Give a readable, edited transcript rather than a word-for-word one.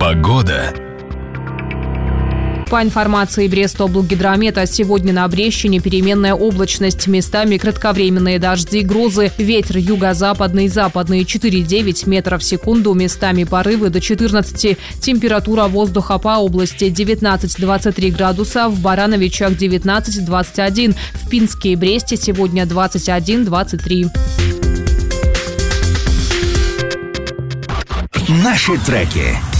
Погода. По информации Брестоблгидромета, сегодня на Брещине переменная облачность, местами кратковременные дожди, грозы, ветер юго-западный и западный 4,9 метров в секунду, местами порывы до 14. Температура воздуха по области 19-23 градуса, в Барановичах 19-21, в Пинске и Бресте сегодня 21-23. Наши треки.